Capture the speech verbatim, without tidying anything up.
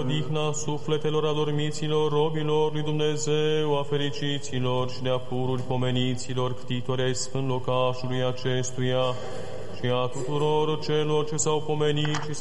odihna sufletelor adormiților, robilor lui Dumnezeu, a fericiților și de-a pururi pomeniților, ctitori ai sfânt locașului acestuia, și a tuturor celor ce s-au pomenit și